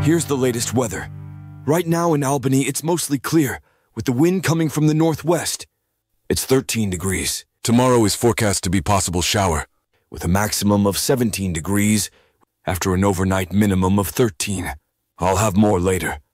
Here's the latest weather. Right now in Albany, it's mostly clear, with the wind coming from the northwest. It's 13 degrees. Tomorrow is forecast to be possible shower, with a maximum of 17 degrees after an overnight minimum of 13. I'll have more later.